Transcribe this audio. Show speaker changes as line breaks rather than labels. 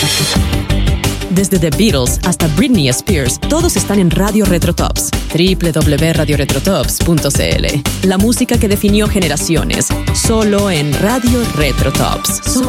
Desde The Beatles hasta Britney Spears, todos están en Radio Retrotops. www.radioretrotops.cl. La música que definió generaciones, solo en Radio Retrotops.